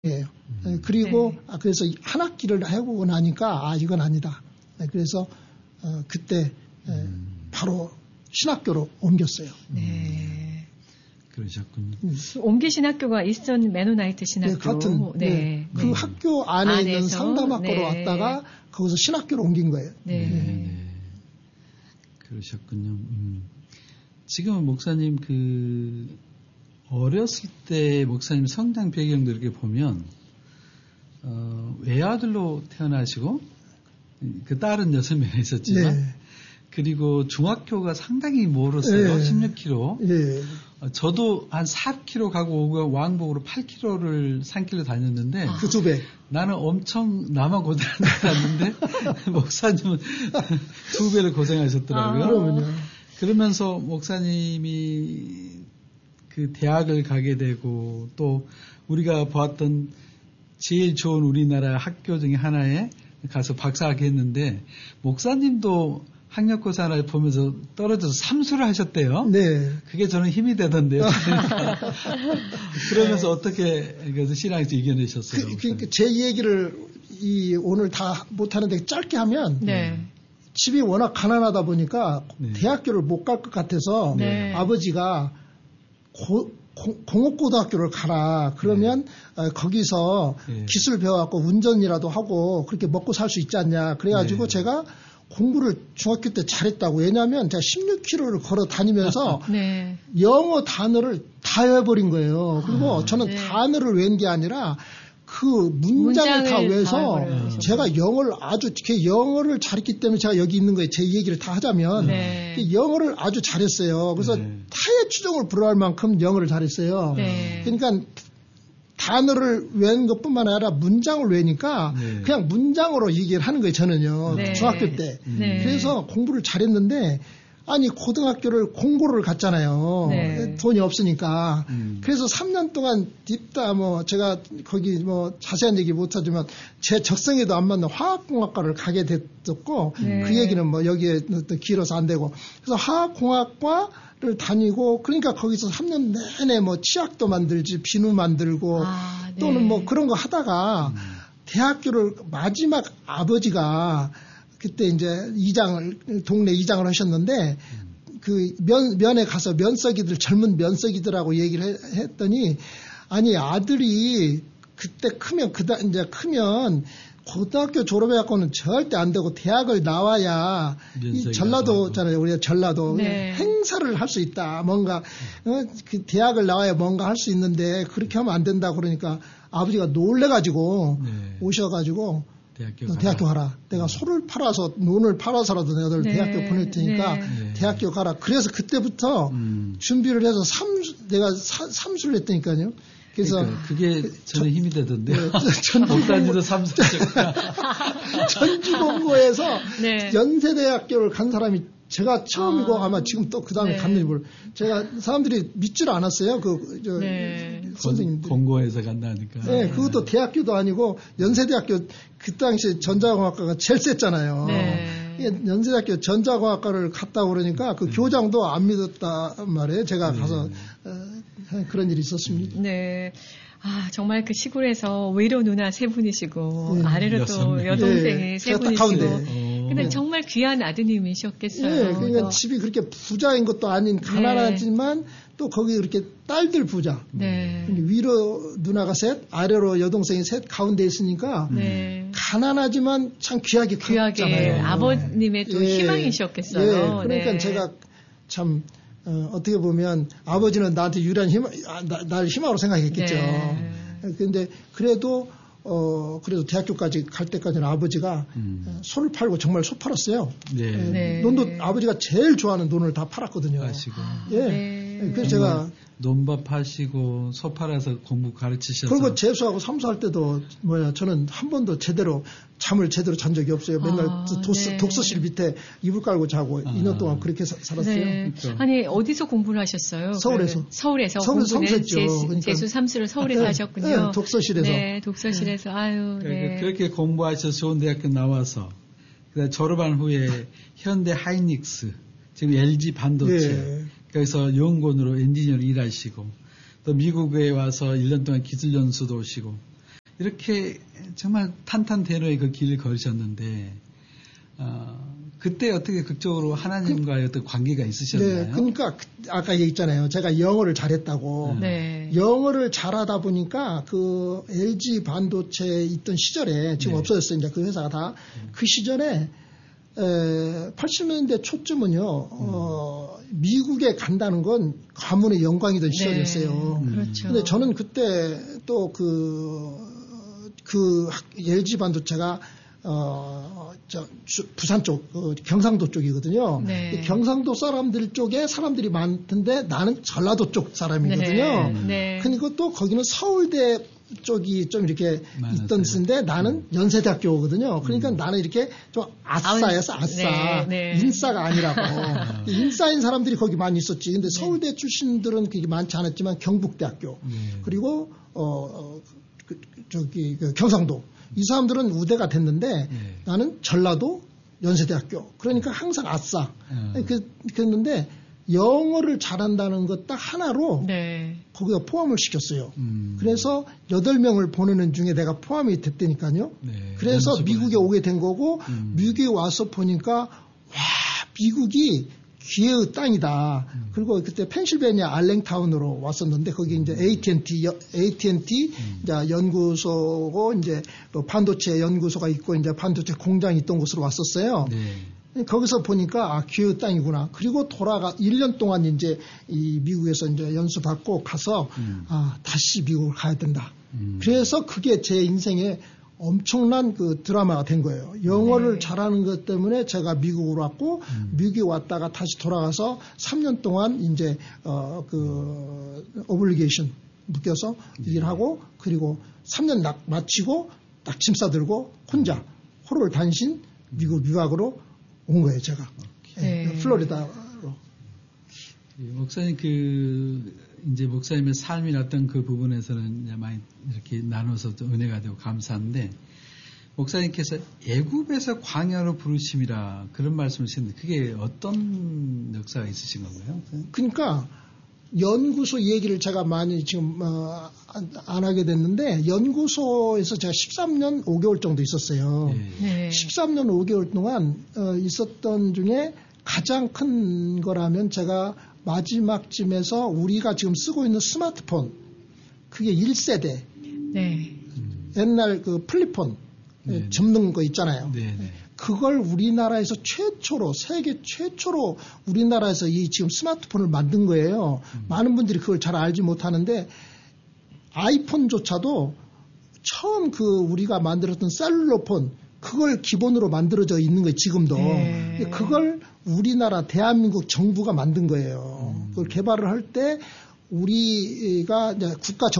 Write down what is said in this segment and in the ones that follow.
예요. 그리고 그래서 한 학기를 해보고 나니까 이건 아니다. 그래서 그때 바로 신학교로 옮겼어요. 네. 그러셨군요. 옮기신 학교가 이스턴 메노나이트 신학교. 네, 같은. 네. 그 네. 학교 안에 있는 상담학교로 네. 왔다가 거기서 신학교로 옮긴 거예요. 네. 네. 그러셨군요. 지금은 목사님 어렸을 때 목사님 성장 배경도 이렇게 보면 외아들로 태어나시고 그 딸은 6명 있었지만 네. 그리고 중학교가 상당히 멀었어요. 네. 16km. 예. 저도 한 4km 가고 오고 왕복으로 8km를 산길로 다녔는데 그 2배. 나는 엄청 나만 고생한 줄 알았는데 목사님은 2배를 고생하셨더라고요. 그러면요. 그러면서 목사님이 그 대학을 가게 되고 또 우리가 보았던 제일 좋은 우리나라 학교 중에 하나에 가서 박사학위 했는데 목사님도 학력고사 하나를 보면서 떨어져서 삼수를 하셨대요. 네. 그게 저는 힘이 되던데요. 그러면서 어떻게 그래서 신앙에서 이겨내셨어요? 그러니까 제 얘기를 오늘 다 못하는데 짧게 하면 네. 집이 워낙 가난하다 보니까 네. 대학교를 못 갈 것 같아서 네. 아버지가 공업고등학교를 가라. 그러면 거기서 네. 기술 배워갖고 운전이라도 하고 그렇게 먹고 살 수 있지 않냐. 그래가지고 네. 제가 공부를 중학교 때 잘했다고. 왜냐하면 제가 16km를 걸어 다니면서 네. 영어 단어를 다 외워버린 거예요. 그리고 저는 네. 단어를 외운 게 아니라 그 문장을 다 외워서 다 제가 영어를 잘했기 때문에 제가 여기 있는 거예요. 제 얘기를 다 하자면 네. 영어를 아주 잘했어요. 그래서 네. 타의 추종을 불허할 만큼 영어를 잘했어요. 네. 그러니까 단어를 외운 것뿐만 아니라 문장을 외우니까 네. 그냥 문장으로 얘기를 하는 거예요. 저는요. 네. 중학교 때. 네. 그래서 공부를 잘했는데 아니 고등학교를 공고를 갔잖아요. 네. 돈이 없으니까. 그래서 3년 동안 제가 거기 자세한 얘기 못하지만 제 적성에도 안 맞는 화학공학과를 가게 됐었고 네. 그 얘기는 여기에 또 길어서 안 되고 그래서 화학공학과를 다니고 그러니까 거기서 3년 내내 치약도 만들지 비누 만들고 네. 또는 그런 거 하다가 대학교를 마지막 아버지가 그때 이제 동네 이장을 하셨는데 그 면에 가서 젊은 면석이들하고 얘기를 했더니 아니 아들이 그때 크면 고등학교 졸업해갖고는 절대 안 되고 대학을 나와야 이 전라도잖아요. 우리가 전라도 네. 행사를 할 수 있다. 뭔가 그 대학을 나와야 뭔가 할 수 있는데 그렇게 하면 안 된다. 그러니까 아버지가 놀래가지고 네. 오셔가지고 대학교 가라. 내가 논을 팔아서라도 너를 네. 대학교 보낼 테니까 네. 대학교 가라. 그래서 그때부터 준비를 해서 내가 삼수를 했다니까요. 그래서 그러니까 그게 저는 힘이 되던데. 네, 목사님도 삼수하셨구나. 전주공고에서 네. 연세대학교를 간 사람이 제가 처음이고 아마 지금 또 그 다음에 네. 갔는지 제가 사람들이 믿질 않았어요. 네. 선생님들. 공고에서 간다니까. 네, 그것도 대학교도 아니고 연세대학교 그 당시 전자공학과가 제일 셌잖아요. 네. 연세대학교 전자공학과를 갔다 그러니까 그 교장도 안 믿었단 말이에요. 제가 가서 그런 일이 있었습니다. 네. 정말 그 시골에서 위로 누나 3분이시고 네. 아래로 또 여동생이 3분이시고 가운데. 근데 정말 귀한 아드님이셨겠어요. 네, 그러니까 집이 그렇게 부자인 것도 아닌 가난하지만 또 거기 그렇게 딸들 부자. 네. 위로 누나가 셋, 아래로 여동생이 셋, 가운데 있으니까 네. 가난하지만 참 귀하게 컸잖아요. 아버님의 또 희망이셨겠어요. 그러니까 네. 제가 참 어떻게 보면 아버지는 나한테 유일한 날 희망으로 생각했겠죠. 그런데 그래도 대학교까지 갈 때까지는 아버지가 소를 팔고 정말 소 팔았어요. 네. 논도 아버지가 제일 좋아하는 논을 다 팔았거든요. 하시고. 그래서 제가 논밭 하시고 소 팔아서 공부 가르치셔서. 그리고 재수하고 삼수할 때도 저는 한 번도 잠을 제대로 잔 적이 없어요. 맨날 독서실 밑에 이불 깔고 자고 2년 동안 그렇게 살았어요. 네. 그렇죠. 아니 어디서 공부를 하셨어요? 서울에서. 서울에서 삼수했죠. 재수 삼수를 서울에서 하셨군요. 네, 독서실에서. 네, 독서실에서. 네. 그렇게 공부하셔서 좋은 대학교 나와서 졸업한 후에 현대 하이닉스 지금 LG 반도체 거기서 연구원으로 엔지니어로 일하시고 또 미국에 와서 1년 동안 기술 연수도 오시고 이렇게 정말 탄탄대로의 그 길을 걸으셨는데 그때 어떻게 극적으로 하나님과의 어떤 관계가 있으셨나요? 네, 그러니까 아까 얘기했잖아요. 제가 영어를 잘했다고. 네. 영어를 잘하다 보니까 그 LG 반도체에 있던 시절에 지금 없어졌어요. 이제 그 회사가 다. 그 시절에 80년대 초쯤은요, 미국에 간다는 건 가문의 영광이던 시절이었어요. 그렇죠. 근데 저는 그때 또 LG 반도체가 부산 쪽, 경상도 쪽이거든요. 네. 경상도 사람들 쪽에 사람들이 많던데 나는 전라도 쪽 사람이거든요. 네. 그리고 또 거기는 서울대 쪽이 좀 이렇게 많았어요. 있던 데인데 나는 연세대학교거든요. 그러니까 나는 이렇게 좀 아싸여서 아싸. 네. 인싸가 아니라고. 인싸인 사람들이 거기 많이 있었지. 근데 서울대 출신들은 그게 많지 않았지만 경북대학교. 그리고, 경상도. 이 사람들은 우대가 됐는데 나는 전라도 연세대학교. 그러니까 항상 아싸. 그랬는데 영어를 잘한다는 것 딱 하나로 거기다 포함을 시켰어요. 그래서 8명을 보내는 중에 내가 포함이 됐다니까요. 그래서 미국에 오게 된 거고 미국에 와서 보니까 와, 미국이 기회의 땅이다. 그리고 그때 펜실베니아 알랭타운으로 왔었는데 거기 이제 AT&T 이제 연구소고 이제 반도체 연구소가 있고 이제 반도체 공장이 있던 곳으로 왔었어요. 거기서 보니까 기회의 땅이구나. 그리고 1년 동안 이제 이 미국에서 이제 연수받고 가서 다시 미국을 가야 된다. 그래서 그게 제 인생의 엄청난 그 드라마가 된 거예요. 영어를 잘하는 것 때문에 제가 미국으로 왔고 미국에 왔다가 다시 돌아가서 3년 동안 이제 오블리게이션 묶여서 일하고 그리고 3년 마치고 낙침 싸들고 혼자 호를 단신 미국 유학으로 온 거예요, 제가. 플로리다로. 목사님 이제 목사님의 삶이 났던 그 부분에서는 이제 많이 이렇게 나눠서 좀 은혜가 되고 감사한데, 목사님께서 애굽에서 광야로 부르심이라 그런 말씀을 하셨는데, 그게 어떤 역사가 있으신 건가요? 그러니까, 연구소 얘기를 제가 많이 지금, 안 하게 됐는데, 연구소에서 제가 13년 5개월 정도 있었어요. 13년 5개월 동안, 있었던 중에 가장 큰 거라면 제가 마지막쯤에서 우리가 지금 쓰고 있는 스마트폰, 그게 1세대. 옛날 그 플립폰, 접는 거 있잖아요. 그걸 우리나라에서 세계 최초로 우리나라에서 이 지금 스마트폰을 만든 거예요. 많은 분들이 그걸 잘 알지 못하는데, 아이폰조차도 처음 우리가 만들었던 셀룰러폰, 그걸 기본으로 만들어져 있는 거예요, 지금도. 그걸 우리나라 대한민국 정부가 만든 거예요. 그걸 개발을 할 때 우리가 이제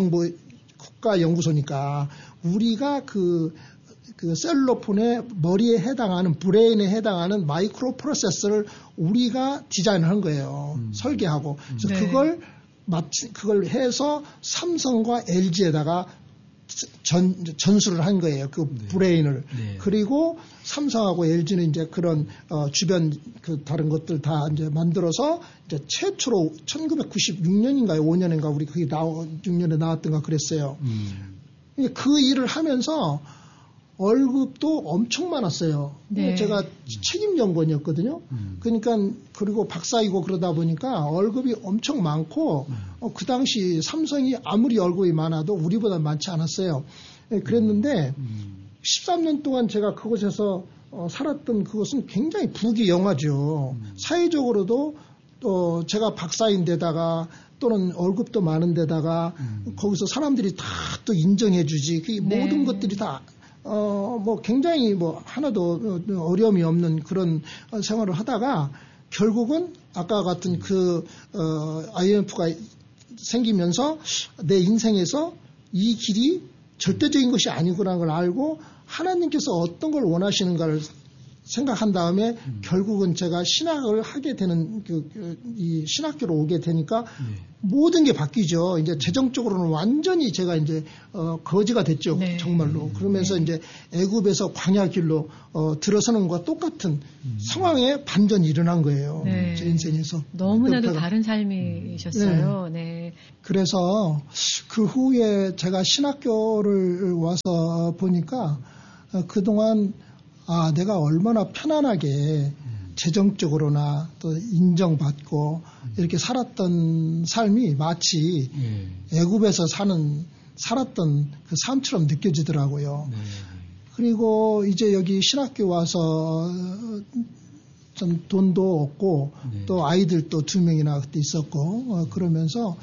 국가연구소니까 우리가 그 셀룰러폰의 머리에 해당하는 브레인에 해당하는 마이크로 프로세서를 우리가 디자인을 한 거예요. 설계하고. 그래서 그걸 해서 삼성과 LG에다가 전수를 한 거예요. 그 브레인을. 그리고 삼성하고 LG는 이제 그런 주변 다른 것들 다 이제 만들어서 이제 최초로 1996년인가요? 5년인가 우리 거기 6년에 나왔던가 그랬어요. 그 일을 하면서 월급도 엄청 많았어요. 제가 책임연구원이었거든요. 그러니까 그리고 박사이고 그러다 보니까 월급이 엄청 많고 그 당시 삼성이 아무리 월급이 많아도 우리보다 많지 않았어요. 그랬는데 13년 동안 제가 그곳에서 살았던 그것은 굉장히 부귀영화죠. 사회적으로도 또 제가 박사인데다가 또는 월급도 많은데다가 거기서 사람들이 다 또 인정해주지. 그 모든 것들이 다 굉장히 하나도 어려움이 없는 그런 생활을 하다가 결국은 아까 같은 IMF가 생기면서 내 인생에서 이 길이 절대적인 것이 아니구나 걸 알고 하나님께서 어떤 걸 원하시는가를 생각한 다음에 결국은 제가 신학을 하게 되는 이 신학교로 오게 되니까 모든 게 바뀌죠. 이제 재정적으로는 완전히 제가 이제 거지가 됐죠. 네. 정말로. 그러면서 이제 애굽에서 광야 길로 들어서는 것과 똑같은 상황에 반전이 일어난 거예요. 네. 제 인생에서. 너무나도 다른 삶이셨어요. 네. 네. 그래서 그 후에 제가 신학교를 와서 보니까 그동안 내가 얼마나 편안하게 재정적으로나 또 인정받고 이렇게 살았던 삶이 마치 애굽에서 살았던 그 삶처럼 느껴지더라고요. 그리고 이제 여기 신학교 와서 좀 돈도 없고 또 아이들도 2명이나 그때 있었고 그러면서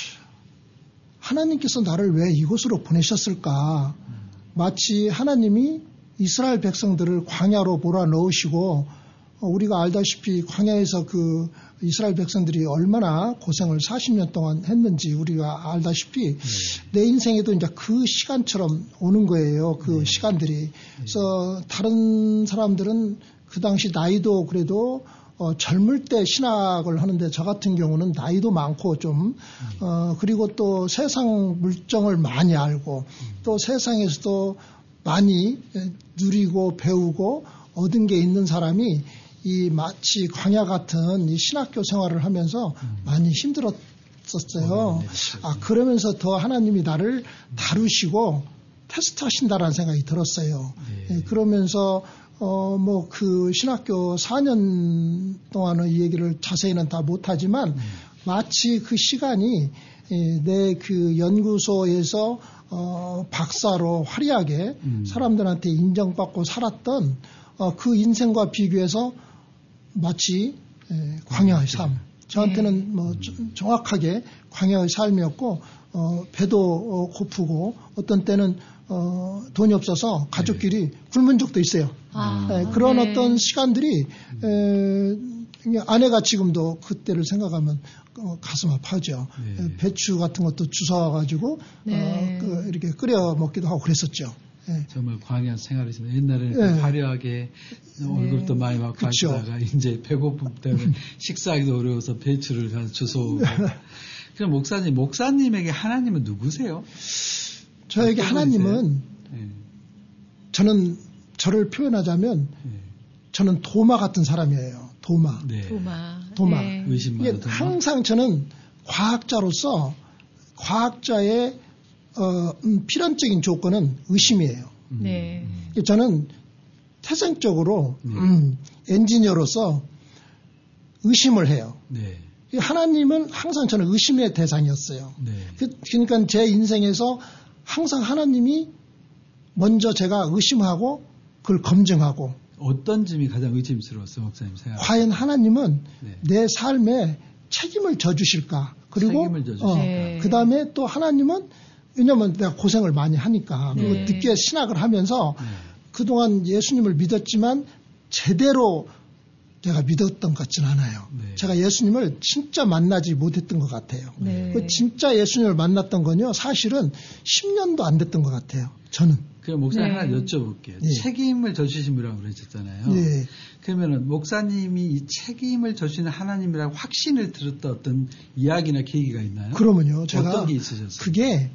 하나님께서 나를 왜 이곳으로 보내셨을까? 마치 하나님이 이스라엘 백성들을 광야로 몰아넣으시고 우리가 알다시피 광야에서 그 이스라엘 백성들이 얼마나 고생을 40년 동안 했는지 우리가 알다시피 내 인생에도 이제 그 시간처럼 오는 거예요. 그 시간들이. 그래서 다른 사람들은 그 당시 나이도 그래도 젊을 때 신학을 하는데 저 같은 경우는 나이도 많고 좀 그리고 또 세상 물정을 많이 알고 또 세상에서도 많이 누리고 배우고 얻은 게 있는 사람이 이 마치 광야 같은 이 신학교 생활을 하면서 많이 힘들었었어요. 그러면서 더 하나님이 나를 다루시고 테스트하신다라는 생각이 들었어요. 그러면서 뭐 그 신학교 4년 동안은 이 얘기를 자세히는 다 못하지만 마치 그 시간이 내 그 연구소에서 박사로 화려하게 사람들한테 인정받고 살았던 그 인생과 비교해서 마치 광야의 삶. 저한테는 뭐 정확하게 광야의 삶이었고 배도 고프고 어떤 때는 돈이 없어서 가족끼리 굶은 적도 있어요. 그런 어떤 시간들이 아내가 지금도 그때를 생각하면 가슴 아파하죠. 배추 같은 것도 주워와가지고 이렇게 끓여 먹기도 하고 그랬었죠. 정말 광야 생활이시네. 옛날에는 화려하게 월급도 많이 받고 하다가 이제 배고픔 때문에 식사하기도 어려워서 배추를 가서 주워오고. 그럼 목사님에게 하나님은 누구세요? 저에게 하나님은 저는 저를 표현하자면 저는 도마 같은 사람이에요. 도마. 의심마다 항상 저는 과학자로서 과학자의 필연적인 조건은 의심이에요. 저는 태생적으로 엔지니어로서 의심을 해요. 하나님은 항상 저는 의심의 대상이었어요. 그러니까 제 인생에서 항상 하나님이 먼저 제가 의심하고 그걸 검증하고. 어떤 점이 가장 의심스러웠어요, 목사님 생각? 과연 하나님은 내 삶에 책임을 져주실까? 그리고 그 다음에 또 하나님은 왜냐하면 내가 고생을 많이 하니까 그리고 늦게 신학을 하면서 그동안 예수님을 믿었지만 제대로 내가 믿었던 것 같지는 않아요. 제가 예수님을 진짜 만나지 못했던 것 같아요. 진짜 예수님을 만났던 건요 사실은 10년도 안 됐던 것 같아요. 저는. 그럼 목사님 하나 여쭤볼게요. 책임을 져주신 분이라고 그러셨잖아요. 그러면은 목사님이 이 책임을 져주시는 하나님이라고 확신을 들었던 어떤 이야기나 계기가 있나요? 그러면요. 제가 어떤 게 있으셨어요? 그게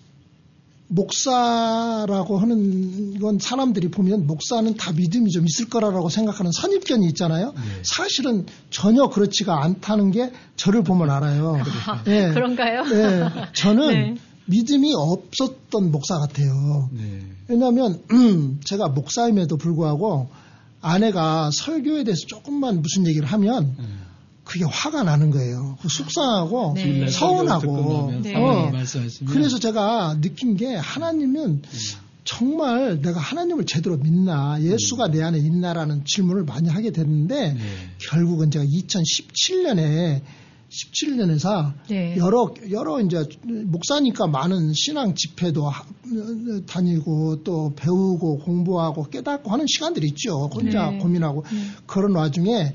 목사라고 하는 건 사람들이 보면 목사는 다 믿음이 좀 있을 거라고 생각하는 선입견이 있잖아요. 사실은 전혀 그렇지가 않다는 게 저를 보면 알아요. 그런가요? 저는 믿음이 없었던 목사 같아요. 왜냐하면 제가 목사임에도 불구하고 아내가 설교에 대해서 조금만 무슨 얘기를 하면 그게 화가 나는 거예요. 속상하고 서운하고. 그래서 제가 느낀 게 하나님은 정말 내가 하나님을 제대로 믿나 예수가 내 안에 있나라는 질문을 많이 하게 됐는데 결국은 제가 2017년에서 여러 이제 목사니까 많은 신앙 집회도 다니고 또 배우고 공부하고 깨닫고 하는 시간들이 있죠. 혼자 고민하고 그런 와중에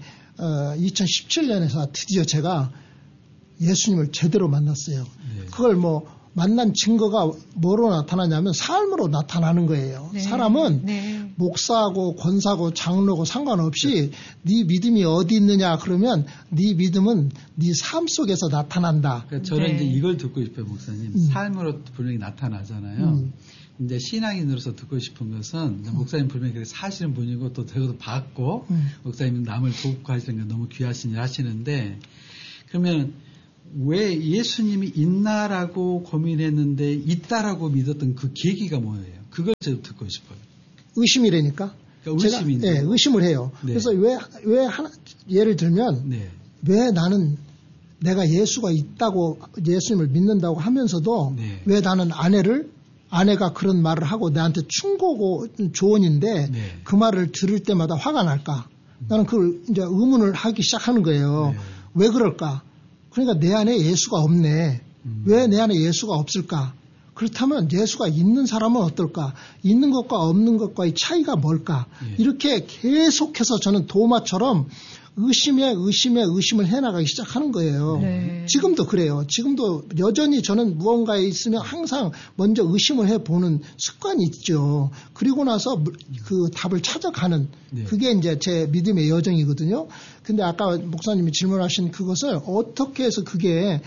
2017년에서 드디어 제가 예수님을 제대로 만났어요. 그걸 뭐 만난 증거가 뭐로 나타나냐면 삶으로 나타나는 거예요. 네. 사람은 네. 목사고 권사고 장로고 상관없이 네 믿음이 어디 있느냐 그러면 네 믿음은 네 삶 속에서 나타난다. 그러니까 저는 네. 이제 이걸 듣고 싶어요, 목사님. 삶으로 분명히 나타나잖아요. 이제 신앙인으로서 듣고 싶은 것은 목사님 분명히 그렇게 사시는 분이고 또 저도 봤고 목사님 남을 돕고 하시는 게 너무 귀하신 일 하시는데 그러면 왜 예수님이 있나라고 고민했는데 있다라고 믿었던 그 계기가 뭐예요? 그걸 좀 듣고 싶어요. 의심이라니까. 그러니까 의심이 제가 의심을 해요. 네. 그래서 예를 들면 네. 왜 나는 내가 예수가 있다고 예수님을 믿는다고 하면서도 네. 왜 나는 아내가 그런 말을 하고 나한테 충고고 조언인데 네. 그 말을 들을 때마다 화가 날까? 나는 그걸 이제 의문을 하기 시작하는 거예요. 네. 왜 그럴까? 그러니까 내 안에 예수가 없네. 왜 내 안에 예수가 없을까? 그렇다면 예수가 있는 사람은 어떨까? 있는 것과 없는 것과의 차이가 뭘까? 네. 이렇게 계속해서 저는 도마처럼 의심을 해나가기 시작하는 거예요. 네. 지금도 그래요. 지금도 여전히 저는 무언가에 있으면 항상 먼저 의심을 해보는 습관이 있죠. 그리고 나서 그 답을 찾아가는 네. 그게 이제 제 믿음의 여정이거든요. 근데 아까 목사님이 질문하신 그것을 어떻게 해서 그게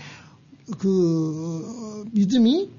그 믿음이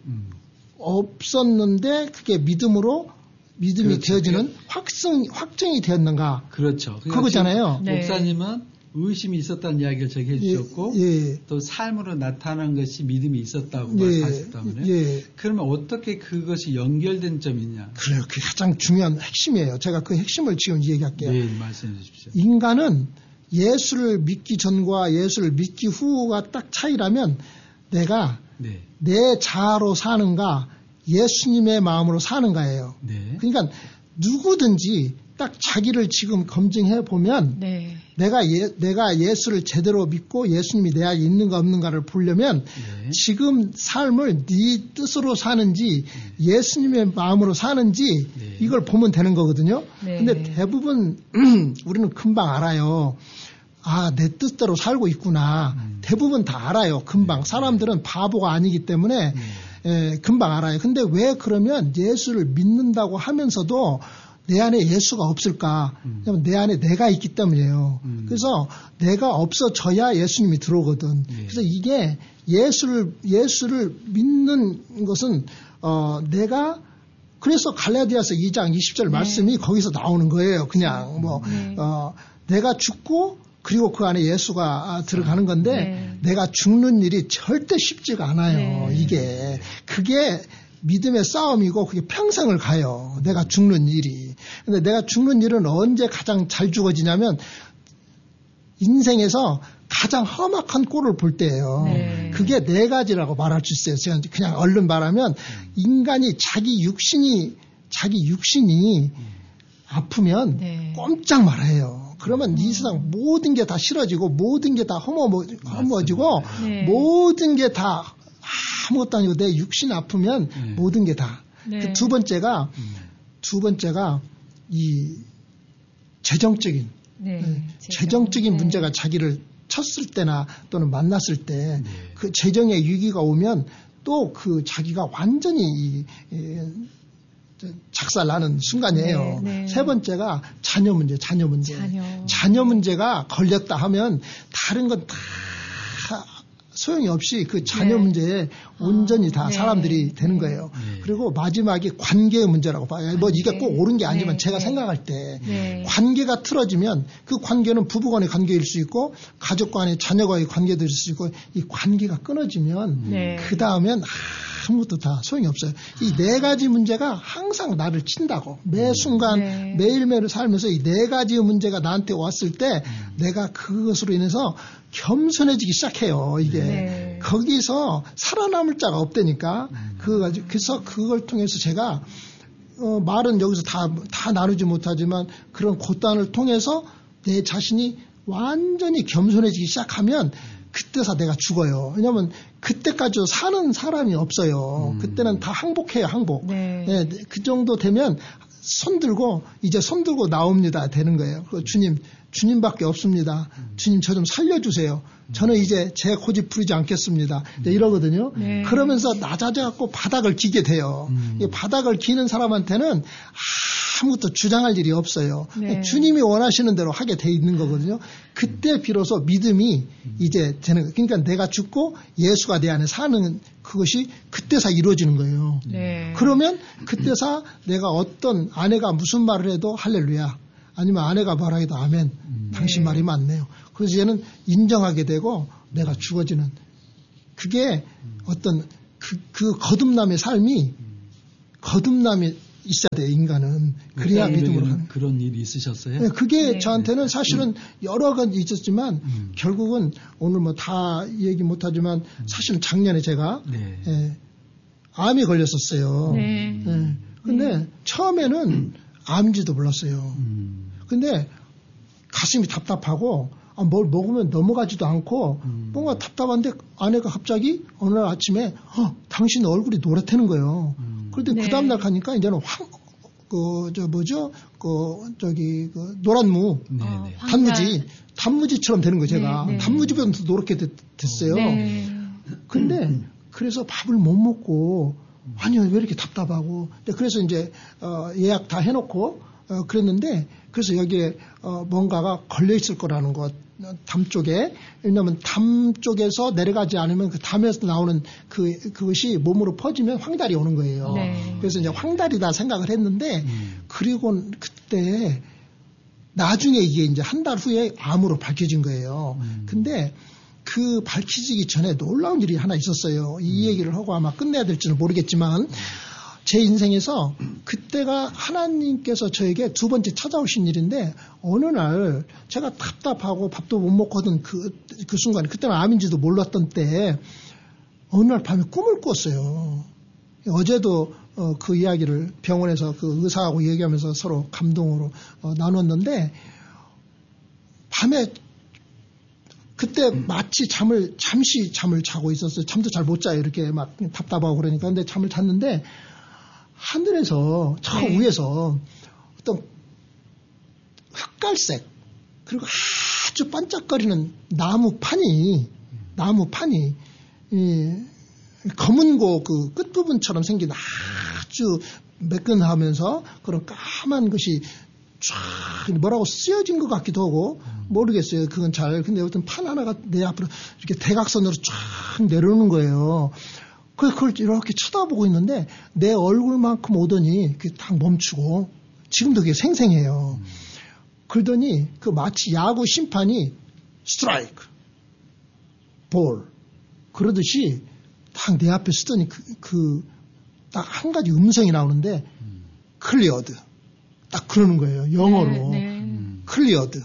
없었는데 그게 믿음이 그렇죠. 되어지는 확정이 되었는가? 그렇죠. 그거잖아요. 네. 목사님은 의심이 있었다는 이야기를 저기 해주셨고 예. 또 삶으로 나타난 것이 믿음이 있었다고 예. 말씀하셨다면요. 예. 그러면 어떻게 그것이 연결된 점이 있냐? 그래요. 그게 가장 중요한 핵심이에요. 제가 그 핵심을 지금 얘기할게요. 네, 말씀해 주십시오. 인간은 예수를 믿기 전과 예수를 믿기 후가 딱 차이라면 내가 네. 내 자아로 사는가 예수님의 마음으로 사는가예요. 네. 그러니까 누구든지 딱 자기를 지금 검증해 보면 네. 내가 예수를 제대로 믿고 예수님이 내 안에 있는가 없는가를 보려면 네. 지금 삶을 네 뜻으로 사는지 예수님의 마음으로 사는지 네. 이걸 보면 되는 거거든요. 네. 근데 대부분 우리는 금방 알아요. 아, 내 뜻대로 살고 있구나. 대부분 다 알아요. 금방. 사람들은 바보가 아니기 때문에 금방 알아요. 근데 왜 그러면 예수를 믿는다고 하면서도 내 안에 예수가 없을까? 왜냐면 내 안에 내가 있기 때문이에요. 그래서 내가 없어져야 예수님이 들어오거든. 그래서 이게 예수를 믿는 것은 내가 그래서 갈라디아서 2장 20절 말씀이 거기서 나오는 거예요. 그냥 내가 죽고 그리고 그 안에 예수가 들어가는 건데 내가 죽는 일이 절대 쉽지가 않아요. 그게 믿음의 싸움이고 그게 평생을 가요. 내가 죽는 일이. 근데 내가 죽는 일은 언제 가장 잘 죽어지냐면 인생에서 가장 험악한 꼴을 볼 때예요. 그게 네 가지라고 말할 수 있어요. 제가 그냥 얼른 말하면 인간이 자기 육신이 아프면 꼼짝 말아요. 그러면 이 세상 모든 게 다 싫어지고 모든 게 다 험어지고 모든 게 다 아무것도 아니고 내 육신 아프면 모든 게 다. 그 두 번째가 이 재정적인 문제가 자기를 쳤을 때나 또는 만났을 때 그 재정의 위기가 오면 또 그 자기가 완전히 작살나는 순간이에요. 세 번째가 자녀 문제. 자녀 문제가 걸렸다 하면 다른 건 다 소용이 없이 그 자녀 문제에 온전히 다 사람들이 되는 거예요. 그리고 마지막이 관계의 문제라고 봐요. 뭐 이게 꼭 옳은 게 아니지만 제가 생각할 때 관계가 틀어지면 그 관계는 부부간의 관계일 수 있고 가족 간의 자녀와의 관계도 있을 수 있고 이 관계가 끊어지면 그 다음엔 아무것도 다 소용이 없어요. 이 네 가지 문제가 항상 나를 친다고. 매 순간 매일매일 살면서 이 네 가지 문제가 나한테 왔을 때 내가 그것으로 인해서 겸손해지기 시작해요. 이게 거기서 살아남을 자가 없다니까. 그래서 그걸 통해서 제가 말은 여기서 다 나누지 못하지만 그런 고단을 통해서 내 자신이 완전히 겸손해지기 시작하면 그때서 내가 죽어요. 왜냐하면 그때까지 사는 사람이 없어요. 그때는 다 항복해요. 항복. 그 정도 되면 손 들고 나옵니다 되는 거예요. 주님 주님밖에 없습니다. 주님 저 좀 살려주세요. 저는 이제 제 고집 부리지 않겠습니다. 이러거든요. 네. 그러면서 낮아져갖고 바닥을 기게 돼요. 이 바닥을 기는 사람한테는 아무것도 주장할 일이 없어요. 네. 주님이 원하시는 대로 하게 돼 있는 거거든요. 그때 비로소 믿음이 이제 되는 거예요. 그러니까 내가 죽고 예수가 내 안에 사는 그것이 그때서 이루어지는 거예요. 네. 그러면 그때서 내가 어떤 아내가 무슨 말을 해도 할렐루야, 아니면 아내가 뭐라 해도 아멘, 당신 말이 맞네요. 그래서 얘는 인정하게 되고 내가 죽어지는, 그게 어떤 그 거듭남의 삶이 거듭남이 있어야 돼요, 인간은. 그래야 믿음으로 가는. 그런 일이 있으셨어요? 네, 그게 네. 저한테는 사실은 여러 가지 있었지만 결국은 오늘 뭐 다 얘기 못하지만 사실은 작년에 제가 네. 암이 걸렸었어요. 네. 근데 처음에는 암인지도 몰랐어요. 근데 가슴이 답답하고 뭘 먹으면 넘어가지도 않고 뭔가 답답한데 아내가 갑자기 어느 날 아침에 당신 얼굴이 노랗다는 거예요. 그런데 네. 그 다음날 가니까 이제는 노란 무, 네네. 단무지처럼 되는 거예요, 제가. 네, 네. 단무지보다 더 노랗게 됐어요. 네. 근데 그래서 밥을 못 먹고 아니 왜 이렇게 답답하고, 그래서 이제 예약 다 해놓고 그랬는데, 그래서 여기에 뭔가가 걸려 있을 거라는 것, 담 쪽에. 왜냐하면 담 쪽에서 내려가지 않으면 그 담에서 나오는 그것이 몸으로 퍼지면 황달이 오는 거예요. 네. 그래서 이제 황달이다 생각을 했는데, 그리고 그때 나중에 이게 이제 한 달 후에 암으로 밝혀진 거예요. 근데 그 밝혀지기 전에 놀라운 일이 하나 있었어요. 이 얘기를 하고 아마 끝내야 될지는 모르겠지만, 제 인생에서 그때가 하나님께서 저에게 두 번째 찾아오신 일인데, 어느 날 제가 답답하고 밥도 못 먹고 하던 그 순간에, 그때는 암인지도 몰랐던 때 어느 날 밤에 꿈을 꿨어요. 어제도 그 이야기를 병원에서 그 의사하고 얘기하면서 서로 감동으로 나눴는데, 밤에 그때 마치 잠시 잠을 자고 있었어요. 잠도 잘 못 자요. 이렇게 막 답답하고 그러니까. 근데 잠을 잤는데 하늘에서 저 위에서 어떤 흑갈색 그리고 아주 반짝거리는 나무판이 검은고 그 끝부분처럼 생긴 아주 매끈하면서 그런 까만 것이 쫙 뭐라고 쓰여진 것 같기도 하고 모르겠어요. 그건 잘. 근데 어떤 판 하나가 내 앞으로 이렇게 대각선으로 쫙 내려오는 거예요. 그걸 이렇게 쳐다보고 있는데 내 얼굴만큼 오더니 그게 딱 멈추고, 지금도 그게 생생해요. 그러더니 그 마치 야구 심판이 스트라이크, 볼 그러듯이 딱 내 앞에 쓰더니 딱 한 가지 음성이 나오는데 클리어드, 딱 그러는 거예요. 영어로. 클리어드.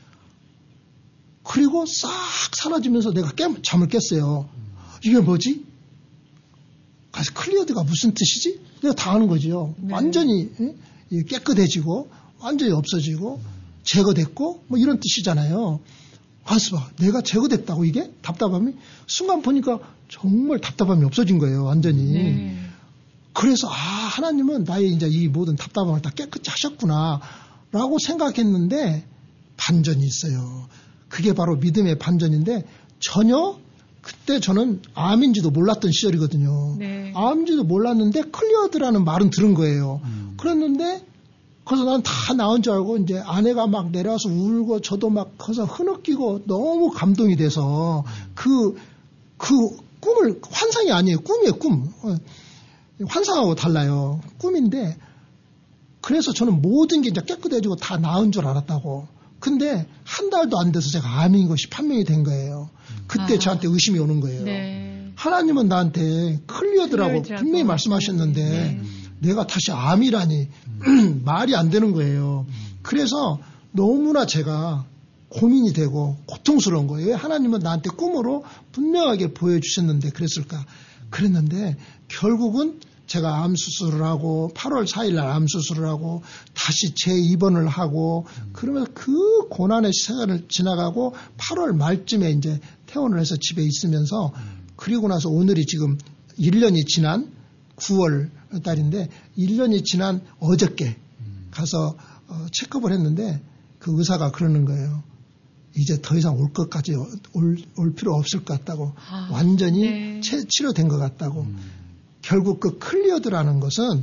그리고 싹 사라지면서 내가 잠을 깼어요. 이게 뭐지? 그래서 클리어드가 무슨 뜻이지? 내가 다 아는 거죠. 네. 완전히 깨끗해지고 완전히 없어지고 제거됐고 뭐 이런 뜻이잖아요. 가서 봐. 내가 제거됐다고 이게? 답답함이? 순간 보니까 정말 답답함이 없어진 거예요. 완전히. 네. 그래서 하나님은 나의 이제 이 모든 답답함을 다 깨끗이 하셨구나 라고 생각했는데 반전이 있어요. 그게 바로 믿음의 반전인데, 전혀 그때 저는 암인지도 몰랐던 시절이거든요. 네. 암인지도 몰랐는데 클리어드라는 말은 들은 거예요. 그랬는데 그래서 난 다 나은 줄 알고 이제 아내가 막 내려와서 울고 저도 막 거기서 흐느끼고 너무 감동이 돼서 그 꿈을, 환상이 아니에요. 꿈이에요, 꿈. 환상하고 달라요. 꿈인데, 그래서 저는 모든 게 이제 깨끗해지고 다 나은 줄 알았다고. 근데 한 달도 안 돼서 제가 암인 것이 판명이 된 거예요. 그때 저한테 의심이 오는 거예요. 네. 하나님은 나한테 클리어드라고 분명히 말씀하셨는데 내가 다시 암이라니 말이 안 되는 거예요. 그래서 너무나 제가 고민이 되고 고통스러운 거예요. 왜 하나님은 나한테 꿈으로 분명하게 보여주셨는데 그랬을까? 그랬는데 결국은 제가 암 수술을 하고 8월 4일 날 암 수술을 하고 다시 재입원을 하고 그러면서 그 고난의 시간을 지나가고 8월 말쯤에 이제 퇴원을 해서 집에 있으면서, 그리고 나서 오늘이 지금 1년이 지난 9월 달인데 1년이 지난 어저께 가서 체크업을 했는데 그 의사가 그러는 거예요. 이제 더 이상 올 것까지 올 필요 없을 것 같다고. 완전히 네. 치료된 것 같다고. 결국 그 클리어드라는 것은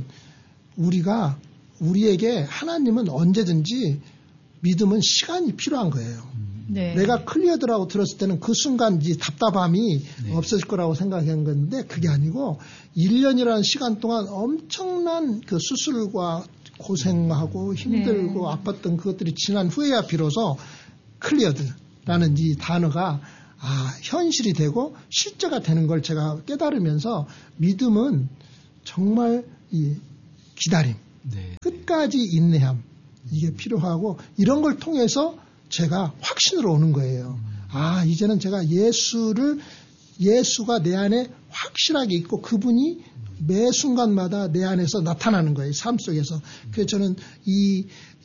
우리에게 하나님은 언제든지 믿음은 시간이 필요한 거예요. 네. 내가 클리어드라고 들었을 때는 그 순간 이 답답함이 없어질 거라고 생각한 건데 그게 아니고 1년이라는 시간 동안 엄청난 그 수술과 고생하고 힘들고 아팠던 그것들이 지난 후에야 비로소 클리어드라는 이 단어가 현실이 되고 실제가 되는 걸 제가 깨달으면서 믿음은 정말 이 기다림, 끝까지 인내함 이게 필요하고 이런 걸 통해서 제가 확신으로 오는 거예요. 이제는 제가 예수가 내 안에 확실하게 있고 그분이 매 순간마다 내 안에서 나타나는 거예요. 삶 속에서. 그래서 저는 이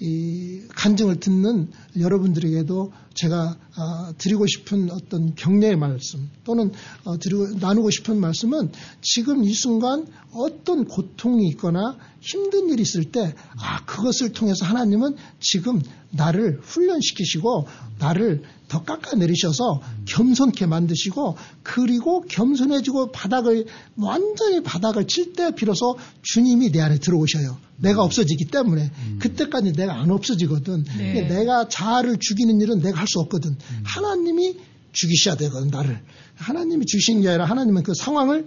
간증을 듣는 여러분들에게도 제가 드리고 싶은 어떤 격려의 말씀 또는 나누고 싶은 말씀은 지금 이 순간 어떤 고통이 있거나 힘든 일이 있을 때 그것을 통해서 하나님은 지금 나를 훈련시키시고 나를 더 깎아내리셔서 겸손케 만드시고 그리고 겸손해지고 완전히 바닥을 칠 때 비로소 주님이 내 안에 들어오셔요. 내가 없어지기 때문에 그때까지 내가 안 없어지거든. 내가 자아를 죽이는 일은 내가 할 수 없거든. 하나님이 죽이셔야 되거든. 나를. 하나님이 죽이시는 게 아니라 하나님은 그 상황을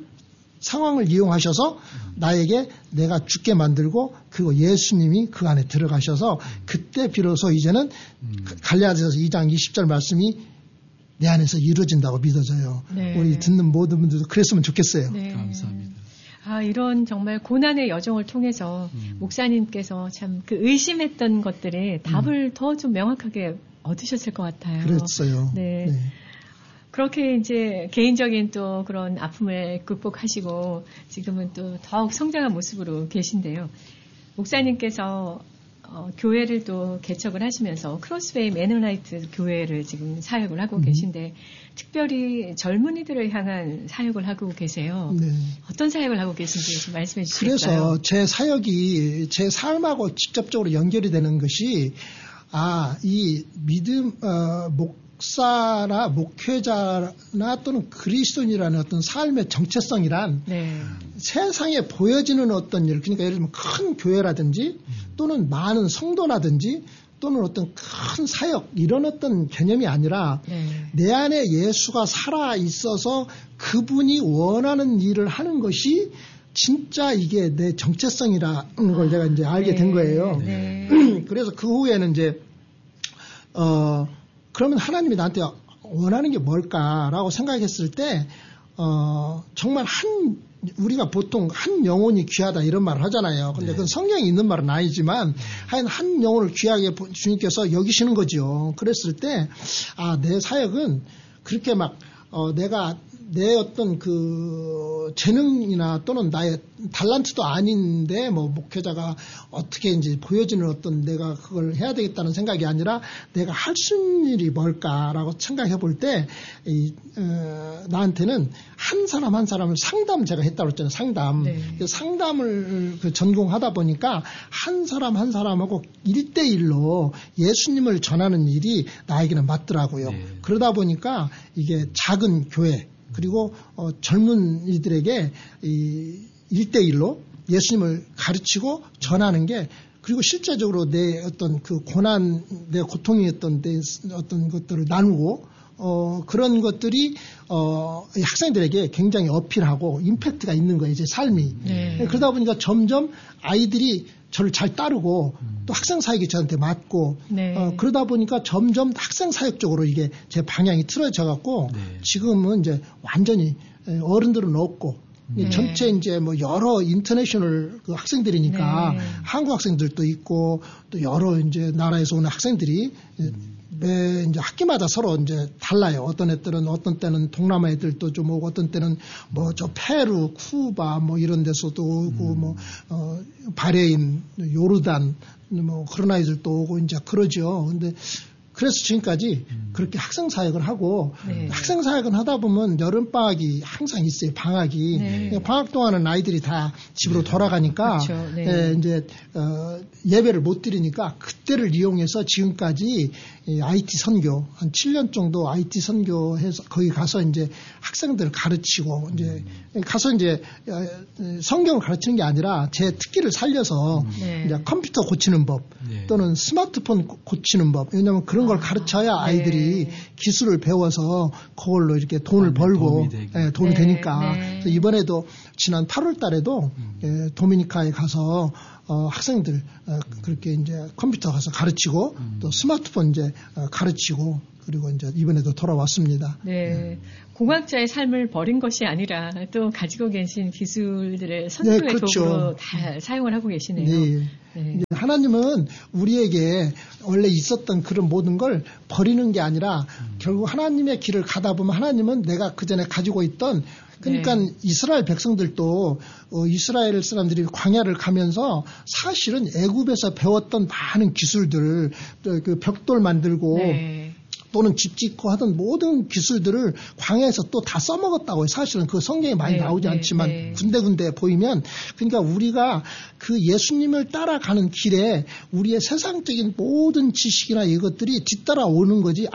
이용하셔서 나에게 내가 죽게 만들고 그리고 예수님이 그 안에 들어가셔서 그때 비로소 이제는 갈라디아서 2장 20절 말씀이 내 안에서 이루어진다고 믿어져요. 우리 듣는 모든 분들도 그랬으면 좋겠어요. 감사합니다. 이런 정말 고난의 여정을 통해서 목사님께서 참 그 의심했던 것들에 답을 더 좀 명확하게 얻으셨을 것 같아요. 그랬어요. 네. 그렇게 이제 개인적인 또 그런 아픔을 극복하시고 지금은 또 더욱 성장한 모습으로 계신데요. 목사님께서 교회를 또 개척을 하시면서 크로스웨이 매너나이트 교회를 지금 사역을 하고 계신데 특별히 젊은이들을 향한 사역을 하고 계세요. 어떤 사역을 하고 계신지 좀 말씀해 주실까요? 그래서 제 사역이 제 삶하고 직접적으로 연결이 되는 것이 이 믿음 목사나 목회자나 또는 그리스도인이라는 어떤 삶의 정체성이란 세상에 보여지는 어떤 일, 그러니까 예를 들면 큰 교회라든지 또는 많은 성도라든지 또는 어떤 큰 사역 이런 어떤 개념이 아니라 내 안에 예수가 살아 있어서 그분이 원하는 일을 하는 것이 진짜 이게 내 정체성이라는 걸 제가 이제 알게 된 거예요. 그래서 그 후에는 이제 그러면 하나님이 나한테 원하는 게 뭘까라고 생각했을 때 정말 우리가 보통 한 영혼이 귀하다 이런 말을 하잖아요. 근데 그건 성경에 있는 말은 아니지만 한 영혼을 귀하게 주님께서 여기시는 거죠. 그랬을 때 내 사역은 그렇게 막 내가 내 어떤 그 재능이나 또는 나의 달란트도 아닌데 목회자가 어떻게 이제 보여지는 어떤 내가 그걸 해야 되겠다는 생각이 아니라 내가 할 수 있는 일이 뭘까라고 생각해 볼 때 나한테는 한 사람 한 사람을 제가 했다고 했잖아요. 상담을 전공하다 보니까 한 사람 한 사람하고 1대1로 예수님을 전하는 일이 나에게는 맞더라고요. 그러다 보니까 이게 작은 교회 그리고 젊은이들에게 1대1로 예수님을 가르치고 전하는 게 그리고 실제적으로 내 어떤 그 고난, 내 고통이었던 내 어떤 것들을 나누고 그런 것들이 학생들에게 굉장히 어필하고 임팩트가 있는 거예요. 제 삶이. 그러다 보니까 점점 아이들이 저를 잘 따르고 또 학생 사역이 저한테 맞고 그러다 보니까 점점 학생 사역 쪽으로 이게 제 방향이 틀어져 갖고 지금은 이제 완전히 어른들은 없고 전체 이제 여러 인터내셔널 그 학생들이니까 한국 학생들도 있고 또 여러 이제 나라에서 오는 학생들이 매 이제 학기마다 서로 이제 달라요. 어떤 때는 동남아 애들도 좀 오고 어떤 때는 저 페루, 쿠바 이런 데서도 오고 바레인, 요르단 그런 아이들도 오고 이제 그러죠. 근데 그래서 지금까지 그렇게 학생 사역을 하고 네. 학생 사역은 하다 보면 여름 방학이 항상 있어요. 방학이 네. 방학 동안은 아이들이 다 집으로 돌아가니까 그렇죠. 네. 이제 예배를 못 드리니까 그때를 이용해서 지금까지 IT 선교 한 7년 정도 IT 선교해서 거기 가서 이제 학생들을 가르치고 이제 가서 이제 성경을 가르치는 게 아니라 제 특기를 살려서 네. 이제 컴퓨터 고치는 법 네. 또는 스마트폰 고치는 법 왜냐하면 그런 걸 가르쳐야 아이들이 네. 기술을 배워서 그걸로 이렇게 돈을 벌고 도움이 네. 되니까 네. 그래서 이번에도 지난 8월 달에도 도미니카에 가서 학생들 그렇게 이제 컴퓨터 가서 가르치고 또 스마트폰 이제 가르치고 그리고 이제 이번에도 돌아왔습니다. 네. 공학자의 삶을 버린 것이 아니라 또 가지고 계신 기술들을 선교의 네, 그렇죠. 도구로 다 사용을 하고 계시네요. 네. 네. 하나님은 우리에게 원래 있었던 그런 모든 걸 버리는 게 아니라 결국 하나님의 길을 가다 보면 하나님은 내가 그 전에 가지고 있던 그러니까 네. 이스라엘 백성들도 이스라엘 사람들이 광야를 가면서 사실은 애굽에서 배웠던 많은 기술들 그 벽돌 만들고 네. 또는 집 짓고 하던 모든 기술들을 광야에서 또 다 써먹었다고요. 사실은 그 성경에 많이 네, 나오지 네, 않지만 네. 군데군데 보이면 그러니까 우리가 그 예수님을 따라가는 길에 우리의 세상적인 모든 지식이나 이것들이 뒤따라오는 거지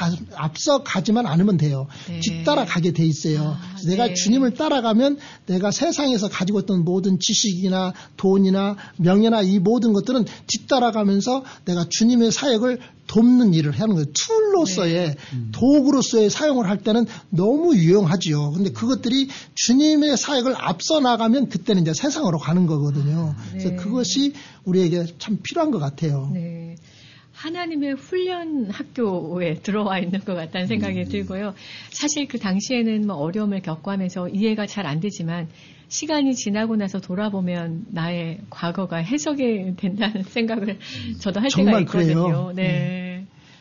앞서 가지만 않으면 돼요. 네. 뒤따라가게 돼 있어요. 네. 내가 주님을 따라가면 내가 세상에서 가지고 있던 모든 지식이나 돈이나 명예나 이 모든 것들은 뒤따라가면서 내가 주님의 사역을 돕는 일을 하는 거예요. 툴로서의 도구로서의 사용을 할 때는 너무 유용하지요. 근데 그것들이 주님의 사역을 앞서 나가면 그때는 이제 세상으로 가는 거거든요. 네. 그래서 그것이 우리에게 참 필요한 것 같아요. 네. 하나님의 훈련 학교에 들어와 있는 것 같다는 생각이 들고요. 사실 그 당시에는 뭐 어려움을 겪어하면서 이해가 잘 안 되지만 시간이 지나고 나서 돌아보면 나의 과거가 해석이 된다는 생각을 저도 할 때가 있거든요. 그래요. 네.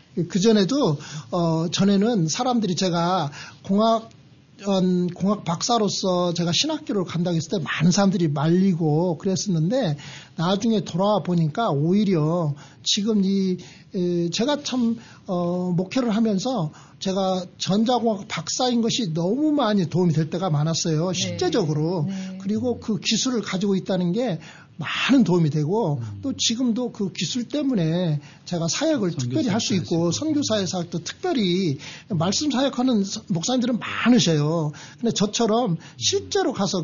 그전에도 전에는 사람들이 제가 공학 박사로서 제가 신학교를 간다고 했을 때 많은 사람들이 말리고 그랬었는데 나중에 돌아와 보니까 오히려 지금 제가 참 목회를 하면서 제가 전자공학 박사인 것이 너무 많이 도움이 될 때가 많았어요. 실제적으로. 네. 그리고 그 기술을 가지고 있다는 게 많은 도움이 되고 또 지금도 그 기술 때문에 제가 사역을 특별히 할 수 있고 선교사의 사역도 특별히 말씀 사역하는 목사님들은 많으셔요. 근데 저처럼 실제로 가서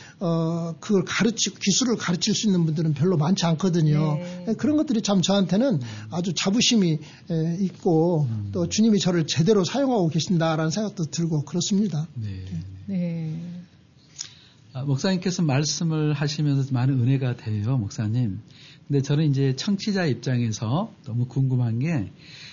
그걸 기술을 가르칠 수 있는 분들은 별로 많지 않거든요. 네. 그런 것들이 참 저한테는 아주 자부심이 있고 또 주님이 저를 제대로 사용하고 계신다라는 생각도 들고 그렇습니다. 네. 네. 목사님께서 말씀을 하시면서 많은 은혜가 돼요, 목사님. 근데 저는 이제 청취자 입장에서 너무 궁금한 게,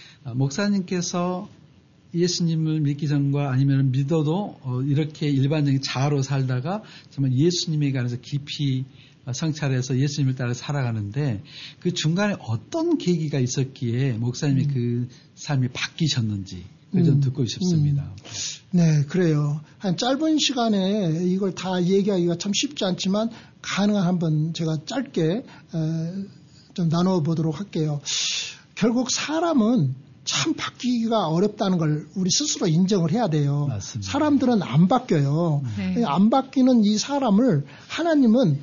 목사님께서 예수님을 믿기 전과 아니면 믿어도 이렇게 일반적인 자아로 살다가 정말 예수님에 관해서 깊이 성찰해서 예수님을 따라 살아가는데 그 중간에 어떤 계기가 있었기에 목사님의 그 삶이 바뀌셨는지 그걸 좀 듣고 싶습니다. 네, 그래요. 한 짧은 시간에 이걸 다 얘기하기가 참 쉽지 않지만 가능한 한번 제가 짧게 좀 나눠보도록 할게요. 결국 사람은 참 바뀌기가 어렵다는 걸 우리 스스로 인정을 해야 돼요. 맞습니다. 사람들은 안 바뀌어요. 네. 안 바뀌는 이 사람을 하나님은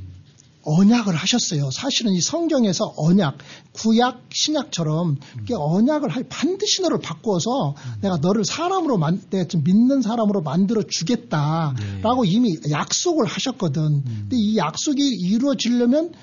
언약을 하셨어요. 사실은 이 성경에서 언약, 구약, 신약처럼 언약을 반드시 너를 바꾸어서 내가 너를 사람으로 내가 좀 믿는 사람으로 만들어 주겠다라고 이미 약속을 하셨거든. 근데 이 약속이 이루어지려면